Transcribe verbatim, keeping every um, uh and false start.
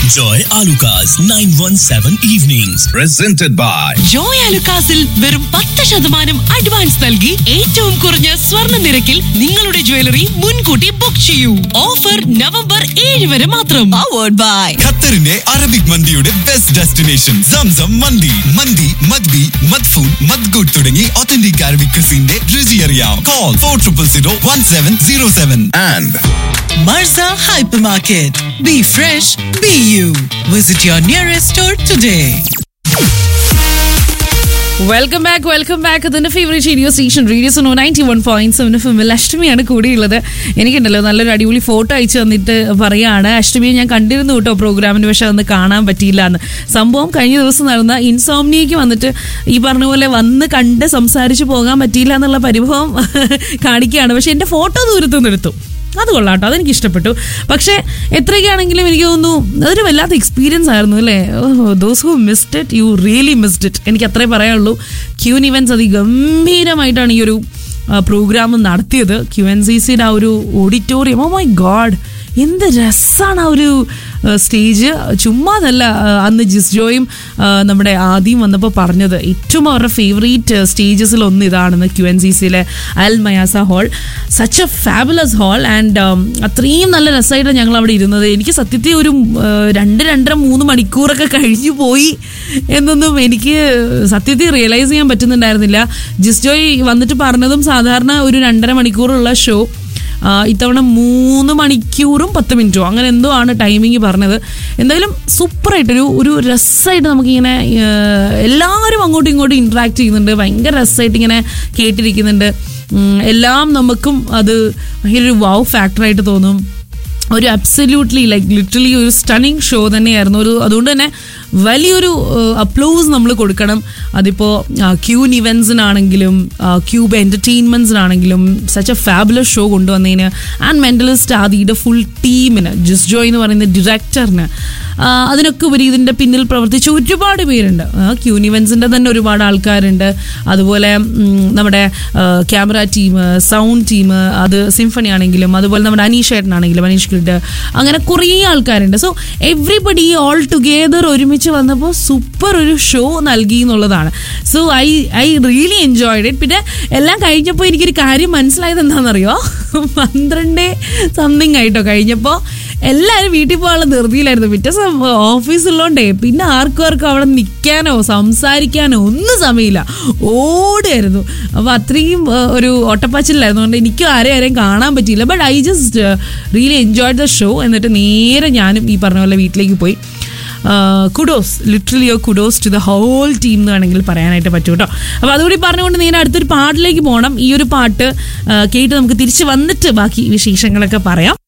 Joy Alucas nine one seven Evenings. Presented by Joy Alucasil വെറും പത്ത് ശതമാനം advance നൽകി ഏറ്റവും കുറഞ്ഞ സ്വർണ്ണ നിരക്കിൽ നിങ്ങളുടെ ജ്വല്ലറി മുൻകൂട്ടി ബുക്ക് ചെയ്യൂ. ഓഫർ നവംബർ ഏഴ് വരെ മാത്രം. Powered by ഖത്തറിന്റെ അറബിക് മന്തിയുടെ ബെസ്റ്റ് ഡെസ്റ്റിനേഷൻ സംസം മന്തി. മന്തി മദ്ബി മദ്ഫൂൻ മദ്ഗുഡ് തുടങ്ങി ഒത്തന്റിക് അറബിക് ക്രിസിന്റെ രുചി അറിയാം. Call for triple zero one seven zero seven. and Marza Hypermarket. Be fresh, be you. Visit your nearest store today. Welcome back welcome back അതിന്റെ favourite radio station radio Suno ninety one point seven F എമ്മിൽ അഷ്ടമിയാണ് കൂടിയുള്ളത്. എനിക്കുണ്ടല്ലോ നല്ലൊരു അടിപൊളി photo അയച്ചു തന്നിട്ട് പറയാണ്, അഷ്ടമിയെ ഞാൻ കണ്ടിരുന്നു കേട്ടോ പ്രോഗ്രാമിന്, പക്ഷെ അതൊന്ന് കാണാൻ പറ്റിയില്ല എന്ന്. സംഭവം കഴിഞ്ഞ ദിവസം നടന്ന ഇൻസോംനിയയ്ക്ക് വന്നിട്ട് ഈ പറഞ്ഞ പോലെ വന്ന് കണ്ട് സംസാരിച്ച് പോകാൻ പറ്റിയില്ല എന്നുള്ള പരിഭവം കാണിക്കുകയാണ്. പക്ഷെ എൻ്റെ ഫോട്ടോ ദൂരത്തുനിന്ന് എടുത്തു. അത് കൊള്ളാട്ടോ, അതെനിക്ക് ഇഷ്ടപ്പെട്ടു. പക്ഷേ എത്രയൊക്കെയാണെങ്കിലും എനിക്ക് തോന്നുന്നു അതൊരു വല്ലാത്ത എക്സ്പീരിയൻസ് ആയിരുന്നു അല്ലേ. Those who missed it, you really missed it. എനിക്ക് അത്രേ പറയാനുള്ളൂ. ക്യൂൻ ഇവൻറ്റ്സ് അതിഗംഭീരമായിട്ടാണ് ഈ ഒരു പ്രോഗ്രാം നടത്തിയത്. ക്യു എൻ സി സിയുടെ ആ ഒരു ഓഡിറ്റോറിയം, ഓ മൈ ഗോഡ്, എന്ത് രസമാണ് ആ ഒരു സ്റ്റേജ്. ചുമ്മാതല്ല, അന്ന് ജിസ്ജോയും നമ്മുടെ ആദ്യം വന്നപ്പോൾ പറഞ്ഞത് ഏറ്റവും അവരുടെ ഫേവറേറ്റ് സ്റ്റേജസിൽ ഒന്ന് ഇതാണെന്ന്. ക്യു എൻ സി സിയിലെ അൽ മയാസ hall, such A fabulous hall. And അത്രയും നല്ല രസമായിട്ടാണ് ഞങ്ങൾ അവിടെ ഇരുന്നത്. എനിക്ക് സത്യത്തിൽ ഒരു രണ്ട് രണ്ടര മൂന്ന് മണിക്കൂറൊക്കെ കഴിഞ്ഞു പോയി എന്നൊന്നും എനിക്ക് സത്യത്തിൽ റിയലൈസ് ചെയ്യാൻ പറ്റുന്നുണ്ടായിരുന്നില്ല. ജിസ്ജോയ് വന്നിട്ട് പറഞ്ഞതും സാധാരണ ഒരു രണ്ടര മണിക്കൂറുള്ള ഷോ ഇത്തവണ മൂന്ന് മണിക്കൂറും പത്ത് മിനിറ്റോ അങ്ങനെ എന്തോ ആണ് ടൈമിങ് പറഞ്ഞത്. എന്തായാലും സൂപ്പറായിട്ടൊരു ഒരു രസമായിട്ട് നമുക്കിങ്ങനെ എല്ലാവരും അങ്ങോട്ടും ഇങ്ങോട്ടും ഇൻട്രാക്ട് ചെയ്യുന്നുണ്ട്. ഭയങ്കര രസമായിട്ട് ഇങ്ങനെ കേട്ടിരിക്കുന്നുണ്ട്. എല്ലാം നമുക്കും അത് ഭയങ്കര ഒരു വൗ ഫാക്ടറായിട്ട് തോന്നും. ഒരു അബ്സല്യൂട്ട്ലി ലൈക്ക് ലിറ്ററലി ഒരു സ്റ്റണിങ് ഷോ തന്നെയായിരുന്നു. ഒരു അതുകൊണ്ട് തന്നെ വലിയൊരു അപ്ലോസ് നമ്മൾ കൊടുക്കണം. അതിപ്പോൾ queen ഇവൻസിനാണെങ്കിലും cube എൻ്റർടൈൻമെൻറ്റ്സിനാണെങ്കിലും such A fabulous show കൊണ്ടുവന്നതിന്, and mentalist ആദിയുടെ ഫുൾ ടീമിന്, ജിസ്ജോയ് എന്ന് പറയുന്ന ഡയറക്ടറിന്, അതിനൊക്കെ ഉപരി ഇതിൻ്റെ പിന്നിൽ പ്രവർത്തിച്ച ഒരുപാട് പേരുണ്ട്. ക്യൂൻ ഇവൻസിൻ്റെ തന്നെ ഒരുപാട് ആൾക്കാരുണ്ട്. അതുപോലെ നമ്മുടെ ക്യാമറ ടീം, സൗണ്ട് ടീം, അത് സിംഫണി ആണെങ്കിലും, അതുപോലെ നമ്മുടെ അനീഷ് ഏട്ടനാണെങ്കിലും, അനീഷ് കിഡ്, അങ്ങനെ കുറേ ആൾക്കാരുണ്ട്. സോ എവ്രിബഡി ഓൾ ടുഗെദർ ഒരുമിച്ച് വന്നപ്പോൾ സൂപ്പർ ഒരു ഷോ നൽകി എന്നുള്ളതാണ്. So I I really enjoyed it. പിന്നെ എല്ലാം കഴിഞ്ഞപ്പോൾ എനിക്കൊരു കാര്യം മനസ്സിലായത് എന്താണെന്നറിയോ, പന്ത്രണ്ട് സംതിങ് ആയിട്ടോ കഴിഞ്ഞപ്പോൾ എല്ലാവരും വീട്ടിൽ പോകാനുള്ള ധൃതിയിലായിരുന്നു. പിറ്റേ ദിവസം ഓഫീസുള്ളതുകൊണ്ടേ പിന്നെ ആർക്കും ആർക്കും അവിടെ നിൽക്കാനോ സംസാരിക്കാനോ ഒന്നും സമയമില്ല, ഓടുമായിരുന്നു. അപ്പോൾ അത്രയും ഒരു ഓട്ടപ്പാച്ചിലായിരുന്നു. അതുകൊണ്ട് എനിക്കും ആരെയും ആരെയും കാണാൻ പറ്റിയില്ല. But I just really enjoyed the show. എന്നിട്ട് നേരെ ഞാനും ഈ പറഞ്ഞ പോലെ വീട്ടിലേക്ക് പോയി. Kudos, literally Kudos to the whole team എന്ന് വേണമെങ്കിൽ പറയാനായിട്ട് പറ്റും കേട്ടോ. അപ്പോൾ അതുകൂടി പറഞ്ഞുകൊണ്ട് നേരെ അടുത്തൊരു പാട്ടിലേക്ക് പോകണം. ഈ ഒരു പാട്ട് കേട്ട് നമുക്ക് തിരിച്ച് വന്നിട്ട് ബാക്കി വിശേഷങ്ങളൊക്കെ പറയാം.